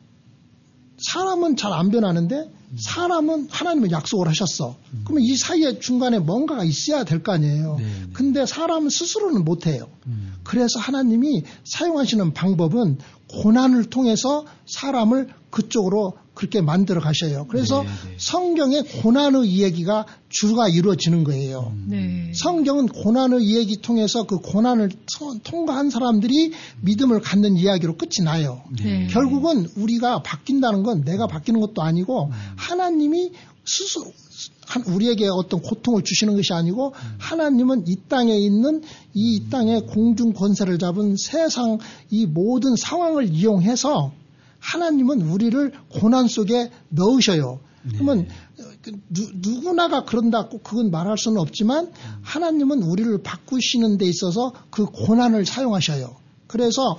사람은 잘 안 변하는데 하나님은 약속을 하셨어. 그러면 이 사이에 중간에 뭔가가 있어야 될 거 아니에요. 근데 사람은 스스로는 못해요. 그래서 하나님이 사용하시는 방법은 고난을 통해서 사람을 그쪽으로 그렇게 만들어 가셔요. 그래서 성경의 고난의 이야기가 주가 이루어지는 거예요. 성경은 고난의 이야기 통해서 그 고난을 통과한 사람들이 믿음을 갖는 이야기로 끝이 나요. 결국은 우리가 바뀐다는 건 내가 바뀌는 것도 아니고 하나님이 스스로 우리에게 어떤 고통을 주시는 것이 아니고 하나님은 이 땅에 있는 이 땅의 공중 권세를 잡은 세상 이 모든 상황을 이용해서 하나님은 우리를 고난 속에 넣으셔요. 그러면 누구나가 그런다 꼭 그건 말할 수는 없지만 하나님은 우리를 바꾸시는 데 있어서 그 고난을 사용하셔요. 그래서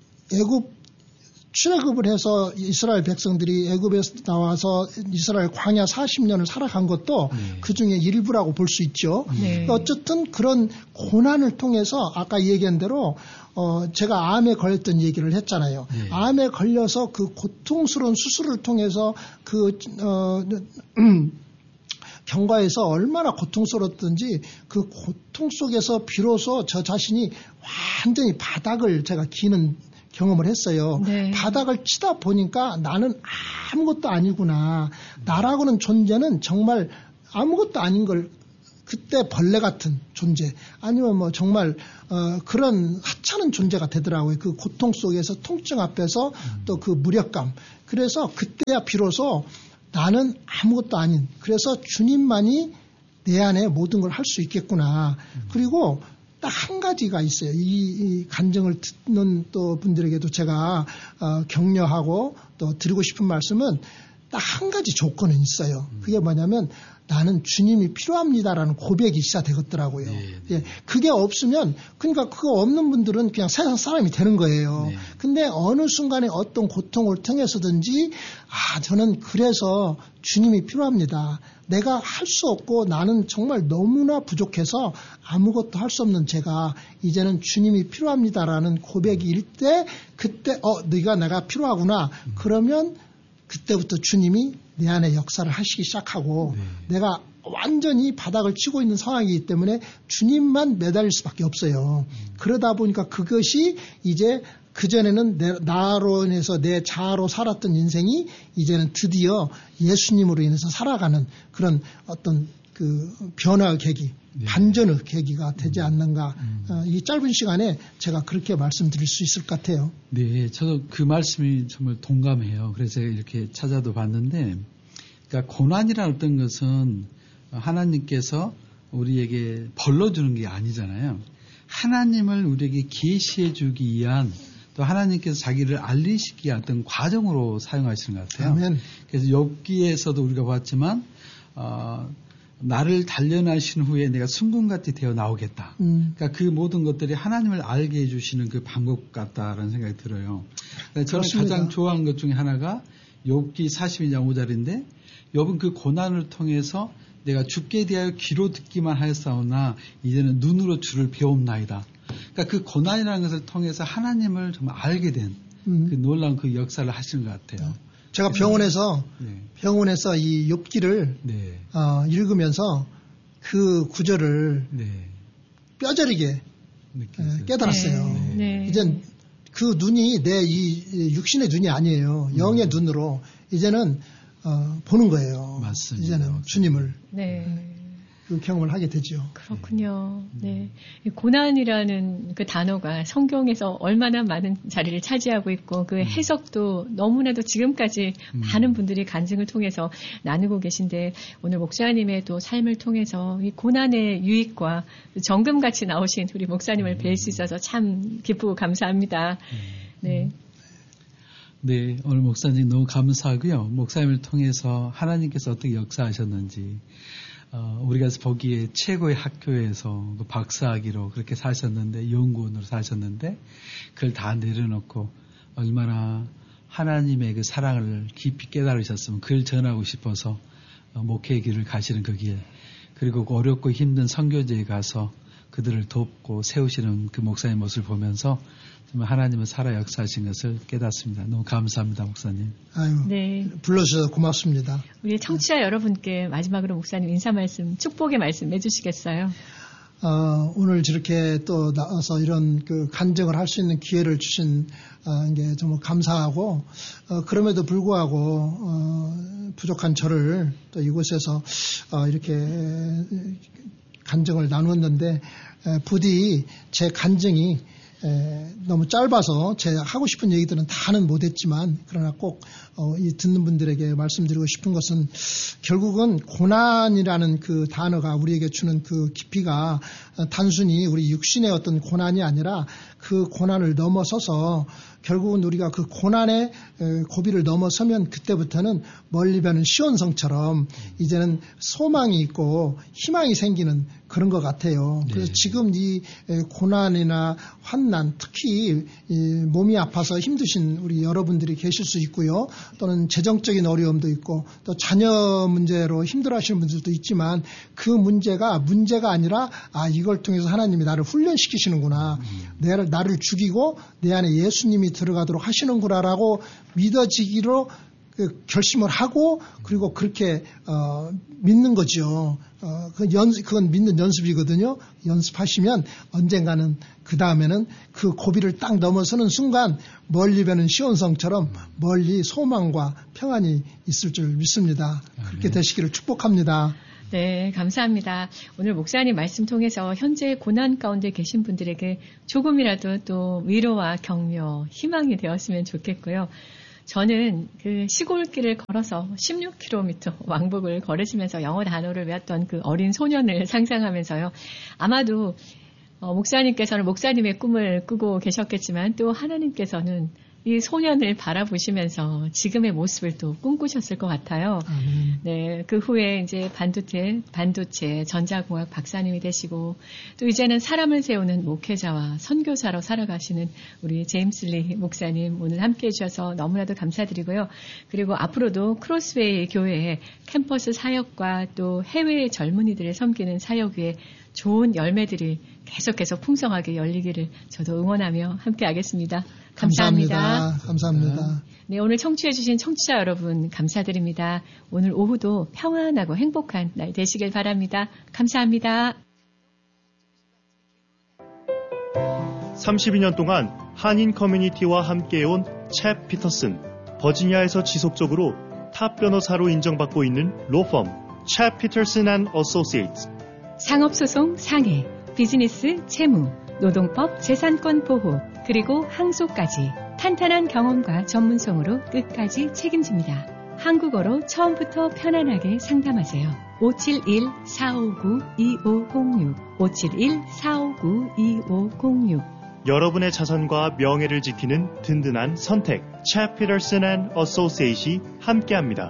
출애굽을 해서 이스라엘 백성들이 애굽에서 나와서 이스라엘 광야 40년을 살아간 것도 그 중에 일부라고 볼 수 있죠. 어쨌든 그런 고난을 통해서 아까 얘기한 대로 제가 암에 걸렸던 얘기를 했잖아요. 암에 걸려서 그 고통스러운 수술을 통해서 경과에서 얼마나 고통스러웠던지 그 고통 속에서 비로소 저 자신이 완전히 바닥을 제가 기는 경험을 했어요. 네. 바닥을 치다 보니까 나는 아무것도 아니구나. 나라고는 존재는 정말 아무것도 아닌 걸 그때 벌레 같은 존재 아니면 뭐 정말 그런 하찮은 존재가 되더라고요. 그 고통 속에서 통증 앞에서 또 그 무력감. 그래서 그때야 비로소 나는 아무것도 아닌 그래서 주님만이 내 안에 모든 걸 할 수 있겠구나. 그리고 딱 한 가지가 있어요. 이 간증을 듣는 또 분들에게도 제가 격려하고 또 드리고 싶은 말씀은 딱 한 가지 조건은 있어요. 그게 뭐냐면 나는 주님이 필요합니다라는 고백이 있어야 되겠더라고요. 예, 그게 없으면 그러니까 그거 없는 분들은 그냥 세상 사람이 되는 거예요. 근데 어느 순간에 어떤 고통을 통해서든지 저는 그래서 주님이 필요합니다. 내가 할 수 없고 나는 정말 너무나 부족해서 아무것도 할 수 없는 제가 이제는 주님이 필요합니다라는 고백일 때 그때 네가 내가 필요하구나. 그러면 그때부터 주님이 내 안에 역사를 하시기 시작하고 내가 완전히 바닥을 치고 있는 상황이기 때문에 주님만 매달릴 수밖에 없어요. 그러다 보니까 그것이 이제 그전에는 나로 인해서 내 자아로 살았던 인생이 이제는 드디어 예수님으로 인해서 살아가는 그런 어떤 그 변화의 계기, 반전의 계기가 되지 않는가. 이 짧은 시간에 제가 그렇게 말씀드릴 수 있을 것 같아요. 네, 저도 그 말씀이 정말 동감해요. 그래서 이렇게 찾아도 봤는데, 그러니까 고난이라는 어떤 것은 하나님께서 우리에게 벌러 주는 게 아니잖아요. 하나님을 우리에게 계시해 주기 위한 또 하나님께서 자기를 알리시기 위한 어떤 과정으로 사용하시는 것 같아요. 아멘. 그래서 욥기에서도 우리가 봤지만 나를 단련하신 후에 내가 순금같이 되어 나오겠다. 그러니까 그 모든 것들이 하나님을 알게 해주시는 그 방법 같다라는 생각이 들어요. 저는 그렇습니다. 가장 좋아하는 것 중에 하나가 욥기 42장 5절인데 욥은 그 고난을 통해서 내가 주께 대하여 귀로 듣기만 하였사오나 이제는 눈으로 주를 배움나이다. 그러니까 그 고난이라는 것을 통해서 하나님을 정말 알게 된 그 놀라운 그 역사를 하시는 것 같아요. 제가 병원에서 이 욥기를 읽으면서 그 구절을 뼈저리게 깨달았어요. 이젠 그 눈이 내 이 육신의 눈이 아니에요. 영의 눈으로 이제는 보는 거예요. 맞습니다. 이제는 주님을 그 경험을 하게 되죠. 그렇군요. 네. 고난이라는 그 단어가 성경에서 얼마나 많은 자리를 차지하고 있고 그 해석도 너무나도 지금까지 많은 분들이 간증을 통해서 나누고 계신데 오늘 목사님의 또 삶을 통해서 이 고난의 유익과 정금같이 나오신 우리 목사님을 뵐 수 있어서 참 기쁘고 감사합니다. 네. 네, 오늘 목사님 너무 감사하고요. 목사님을 통해서 하나님께서 어떻게 역사하셨는지 우리가 보기에 최고의 학교에서 박사학위로 그렇게 사셨는데 연구원으로 사셨는데 그걸 다 내려놓고 얼마나 하나님의 그 사랑을 깊이 깨달으셨으면 그걸 전하고 싶어서 목회의 길을 가시는 거기에 그리고 어렵고 힘든 선교지에 가서 그들을 돕고 세우시는 그 목사의 모습을 보면서 정말 하나님은 살아 역사하신 것을 깨닫습니다. 너무 감사합니다, 목사님. 네. 불러주셔서 고맙습니다. 우리 청취자 여러분께 마지막으로 목사님 인사 말씀, 축복의 말씀 해주시겠어요? 오늘 저렇게 또 나와서 이런 그 간증을 할 수 있는 기회를 주신 게 정말 감사하고 그럼에도 불구하고 부족한 저를 또 이곳에서 이렇게 간증을 나누었는데 부디 제 간증이 너무 짧아서 제 하고 싶은 얘기들은 다는 못했지만 그러나 꼭 이 듣는 분들에게 말씀드리고 싶은 것은 결국은 고난이라는 그 단어가 우리에게 주는 그 깊이가 단순히 우리 육신의 어떤 고난이 아니라 그 고난을 넘어서서 결국은 우리가 그 고난의 고비를 넘어서면 그때부터는 멀리 보는 시온성처럼 이제는 소망이 있고 희망이 생기는 그런 것 같아요. 그래서 지금 이 고난이나 환난, 특히 이 몸이 아파서 힘드신 우리 여러분들이 계실 수 있고요. 또는 재정적인 어려움도 있고 또 자녀 문제로 힘들어하시는 분들도 있지만 그 문제가 아니라 이걸 통해서 하나님이 나를 훈련시키시는구나. 나를 죽이고 내 안에 예수님이 들어가도록 하시는구나라고 믿어지기로 결심을 하고 그리고 그렇게 믿는 거죠. 그건 믿는 연습이거든요. 연습하시면 언젠가는 그 다음에는 그 고비를 딱 넘어서는 순간 멀리 보는 시온성처럼 멀리 소망과 평안이 있을 줄 믿습니다. 그렇게 되시기를 축복합니다. 네, 감사합니다. 오늘 목사님 말씀 통해서 현재 고난 가운데 계신 분들에게 조금이라도 또 위로와 격려, 희망이 되었으면 좋겠고요. 저는 그 시골길을 걸어서 16km 왕복을 걸으시면서 영어 단어를 외웠던 그 어린 소년을 상상하면서요. 아마도 목사님께서는 목사님의 꿈을 꾸고 계셨겠지만 또 하나님께서는 이 소년을 바라보시면서 지금의 모습을 또 꿈꾸셨을 것 같아요. 네, 그 후에 이제 반도체 전자공학 박사님이 되시고 또 이제는 사람을 세우는 목회자와 선교사로 살아가시는 우리 제임스 리 목사님 오늘 함께해 주셔서 너무나도 감사드리고요. 그리고 앞으로도 크로스웨이 교회의 캠퍼스 사역과 또 해외의 젊은이들을 섬기는 사역 위에 좋은 열매들이 계속해서 풍성하게 열리기를 저도 응원하며 함께하겠습니다. 감사합니다. 감사합니다. 네, 오늘 청취해주신 청취자 여러분 감사드립니다. 오늘 오후도 평안하고 행복한 날 되시길 바랍니다. 감사합니다. 32년 동안 한인 커뮤니티와 함께해온 챕 피터슨, 버지니아에서 지속적으로 탑 변호사로 인정받고 있는 로펌 챕 피터슨 앤 어소시에이츠. 상업소송 상해, 비즈니스 채무, 노동법 재산권 보호, 그리고 항소까지 탄탄한 경험과 전문성으로 끝까지 책임집니다. 한국어로 처음부터 편안하게 상담하세요. 571-459-2506 571-459-2506 여러분의 자산과 명예를 지키는 든든한 선택 챕 피터슨 앤 어소시에이츠이 함께합니다.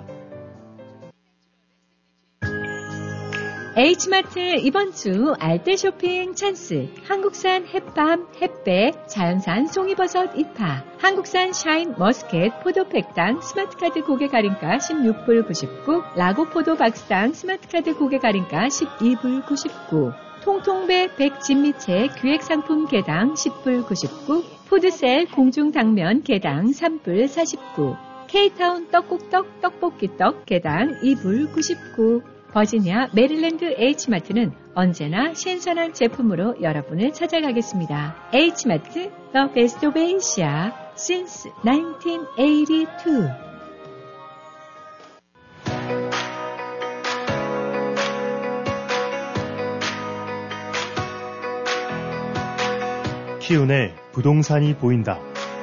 H마트 이번 주 알뜰 쇼핑 찬스. 한국산 햇밤, 햇배, 자연산 송이버섯 2파, 한국산 샤인 머스켓 포도팩당 스마트카드 고객 할인가 16불 99, 라고포도 박스당 스마트카드 고객 할인가 12불 99, 통통배 100진미채 기획상품 개당 10불 99, 푸드셀 공중당면 개당 3불 49, K타운 떡국떡 떡볶이떡 개당 2불 99, 버지니아 메릴랜드 H마트는 언제나 신선한 제품으로 여러분을 찾아가겠습니다. H마트, The Best of Asia, since 1982. 키운의 부동산이 보인다.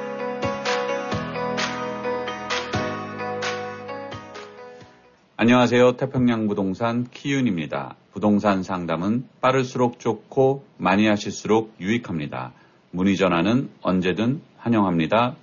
안녕하세요. 태평양 부동산 키윤입니다. 부동산 상담은 빠를수록 좋고 많이 하실수록 유익합니다. 문의 전화는 언제든 환영합니다.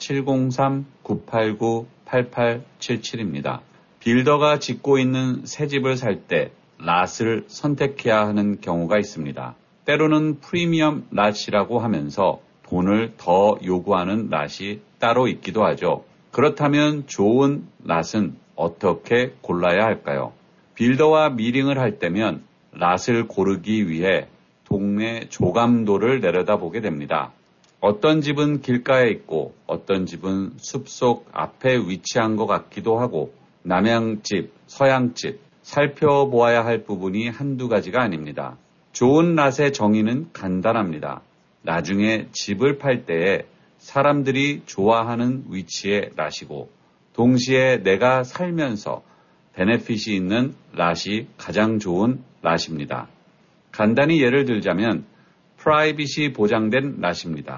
703-989-8877입니다. 빌더가 짓고 있는 새 집을 살 때 랏을 선택해야 하는 경우가 있습니다. 때로는 프리미엄 랏이라고 하면서 돈을 더 요구하는 랏이 따로 있기도 하죠. 그렇다면 좋은 랏은 어떻게 골라야 할까요? 빌더와 미링을 할 때면 랏을 고르기 위해 동네 조감도를 내려다보게 됩니다. 어떤 집은 길가에 있고 어떤 집은 숲속 앞에 위치한 것 같기도 하고 남향집, 서향집 살펴보아야 할 부분이 한두 가지가 아닙니다. 좋은 랏의 정의는 간단합니다. 나중에 집을 팔 때에 사람들이 좋아하는 위치의 랏이고 동시에 내가 살면서 베네핏이 있는 랏이 가장 좋은 랏입니다. 간단히 예를 들자면 프라이빗이 보장된 랏입니다.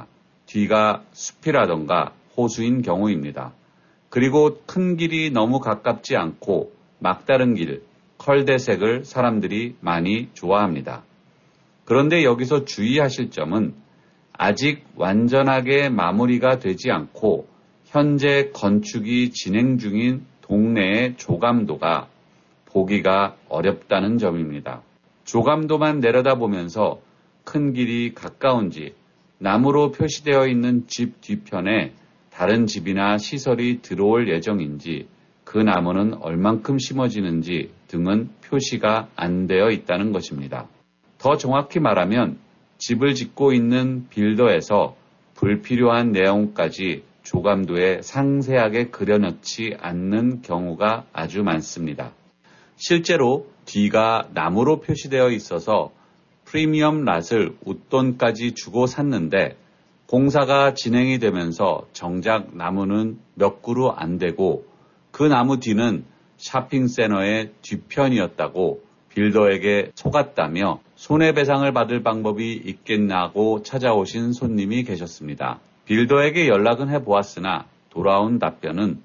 뒤가 숲이라던가 호수인 경우입니다. 그리고 큰 길이 너무 가깝지 않고 막다른 길, 컬대색을 사람들이 많이 좋아합니다. 그런데 여기서 주의하실 점은 아직 완전하게 마무리가 되지 않고 현재 건축이 진행 중인 동네의 조감도가 보기가 어렵다는 점입니다. 조감도만 내려다보면서 큰 길이 가까운지 나무로 표시되어 있는 집 뒤편에 다른 집이나 시설이 들어올 예정인지 그 나무는 얼만큼 심어지는지 등은 표시가 안 되어 있다는 것입니다. 더 정확히 말하면 집을 짓고 있는 빌더에서 불필요한 내용까지 조감도에 상세하게 그려넣지 않는 경우가 아주 많습니다. 실제로 뒤가 나무로 표시되어 있어서 프리미엄 랏을 웃돈까지 주고 샀는데 공사가 진행이 되면서 정작 나무는 몇 그루 안 되고 그 나무 뒤는 쇼핑센터의 뒤편이었다고 빌더에게 속았다며 손해배상을 받을 방법이 있겠냐고 찾아오신 손님이 계셨습니다. 빌더에게 연락은 해보았으나 돌아온 답변은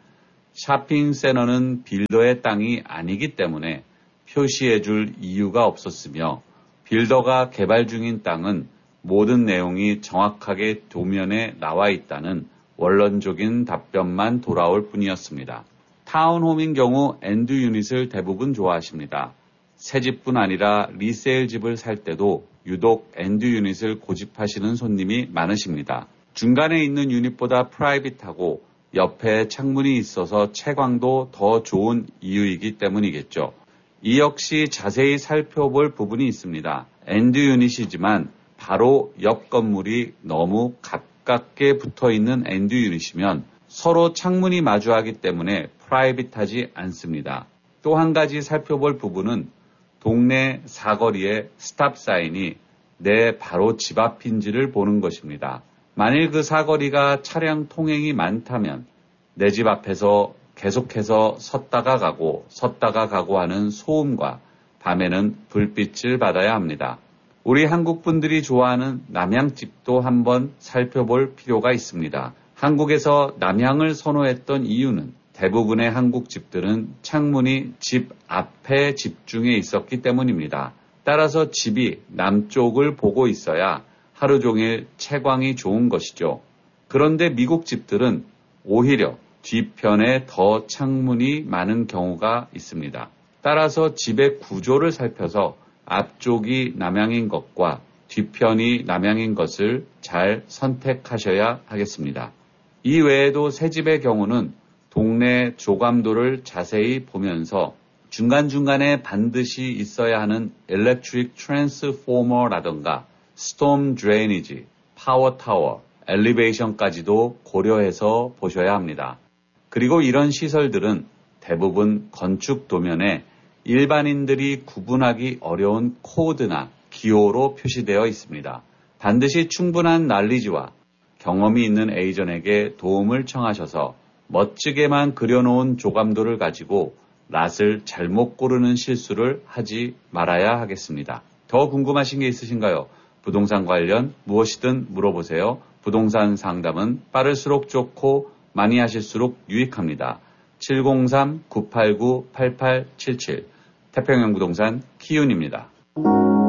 쇼핑센터는 빌더의 땅이 아니기 때문에 표시해줄 이유가 없었으며 빌더가 개발 중인 땅은 모든 내용이 정확하게 도면에 나와 있다는 원론적인 답변만 돌아올 뿐이었습니다. 타운홈인 경우 엔드 유닛을 대부분 좋아하십니다. 새 집뿐 아니라 리세일 집을 살 때도 유독 엔드 유닛을 고집하시는 손님이 많으십니다. 중간에 있는 유닛보다 프라이빗하고 옆에 창문이 있어서 채광도 더 좋은 이유이기 때문이겠죠. 이 역시 자세히 살펴볼 부분이 있습니다. 엔드 유닛이지만 바로 옆 건물이 너무 가깝게 붙어 있는 엔드 유닛이면 서로 창문이 마주하기 때문에 프라이빗하지 않습니다. 또 한 가지 살펴볼 부분은 동네 사거리에 스탑 사인이 내 바로 집 앞인지를 보는 것입니다. 만일 그 사거리가 차량 통행이 많다면 내 집 앞에서 계속해서 섰다가 가고 하는 소음과 밤에는 불빛을 받아야 합니다. 우리 한국 분들이 좋아하는 남향집도 한번 살펴볼 필요가 있습니다. 한국에서 남향을 선호했던 이유는 대부분의 한국 집들은 창문이 집 앞에 집중해 있었기 때문입니다. 따라서 집이 남쪽을 보고 있어야 하루 종일 채광이 좋은 것이죠. 그런데 미국 집들은 오히려 뒤편에 더 창문이 많은 경우가 있습니다. 따라서 집의 구조를 살펴서 앞쪽이 남향인 것과 뒤편이 남향인 것을 잘 선택하셔야 하겠습니다. 이 외에도 새 집의 경우는 동네 조감도를 자세히 보면서 중간중간에 반드시 있어야 하는 Electric Transformer라든가 Storm Drainage, 파워 타워, 엘리베이션까지도 고려해서 보셔야 합니다. 그리고 이런 시설들은 대부분 건축 도면에 일반인들이 구분하기 어려운 코드나 기호로 표시되어 있습니다. 반드시 충분한 날리지와 경험이 있는 에이전에게 도움을 청하셔서 멋지게만 그려놓은 조감도를 가지고 랏을 잘못 고르는 실수를 하지 말아야 하겠습니다. 더 궁금하신 게 있으신가요? 부동산 관련 무엇이든 물어보세요. 부동산 상담은 빠를수록 좋고 많이 하실수록 유익합니다. 703-989-8877 태평양 부동산 키윤입니다.